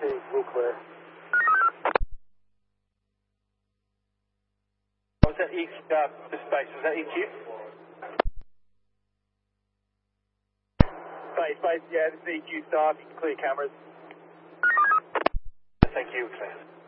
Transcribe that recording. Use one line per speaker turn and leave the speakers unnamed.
Okay, blue clear.
Was that the space, was that EQ?
Space, yeah, this is EQ staff, you can clear cameras.
Thank you, clear.